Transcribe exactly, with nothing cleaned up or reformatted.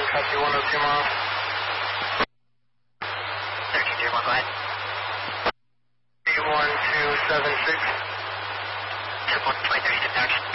copy one oh two miles. thirteen zero one, go ahead. three one two seven six. Two one twenty-three, direction.